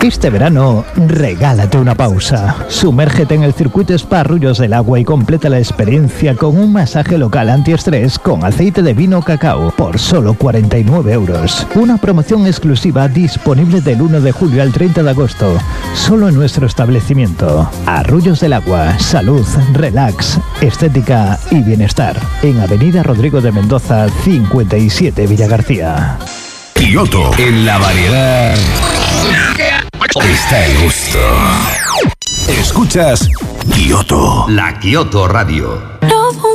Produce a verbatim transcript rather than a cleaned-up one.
Este verano, regálate una pausa. Sumérgete en el circuito Spa Arroyos del Agua y completa la experiencia con un masaje local antiestrés con aceite de vino cacao por solo cuarenta y nueve euros. Una promoción exclusiva disponible del uno de julio al treinta de agosto, solo en nuestro establecimiento. Arroyos del Agua, salud, relax, estética y bienestar. En Avenida Rodrigo de Mendoza, cincuenta y siete, Villagarcía. Kioto, en la variedad está el gusto. Escuchas Kioto, La Kioto Radio.